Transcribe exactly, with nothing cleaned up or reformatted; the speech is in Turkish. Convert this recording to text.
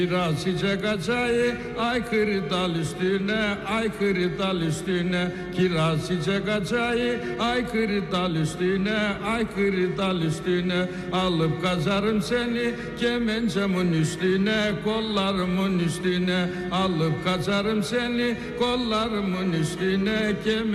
Biraz sıcak acayı aykırı dal üstüne, aykırı dal üstüne. Kiraz sıcak acayı aykırı dal üstüne, aykırı dal üstüne. Alıp kazarım seni kemencamın üstüne, kollarımın üstüne. Alıp kazarım seni kollarımın üstüne, kemen